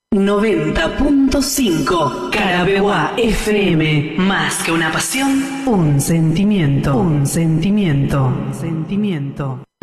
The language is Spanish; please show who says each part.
Speaker 1: 90.5 Carabeguá FM. Más que una pasión, un sentimiento. Un sentimiento. Un sentimiento.